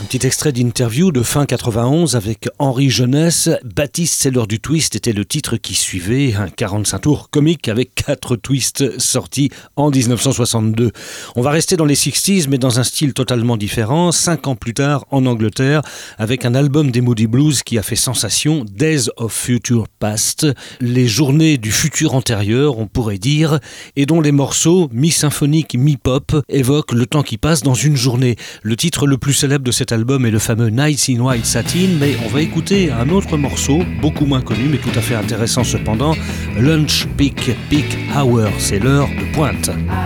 Petit extrait d'interview de fin 91 avec Henri Jeunesse. Baptiste, c'est l'heure du twist était le titre qui suivait, un 45 tours comique avec 4 twists sortis en 1962. On va rester dans les 60s mais dans un style totalement différent, 5 ans plus tard en Angleterre avec un album des Moody Blues qui a fait sensation, Days of Future Past, les journées du futur antérieur on pourrait dire, et dont les morceaux, mi-symphoniques, mi-pop, évoquent le temps qui passe dans une journée. Le titre le plus célèbre de cet album est le fameux Nights in White Satin, mais on va écouter un autre morceau, beaucoup moins connu mais tout à fait intéressant cependant, Lunch Peak Hour, c'est l'heure de pointe.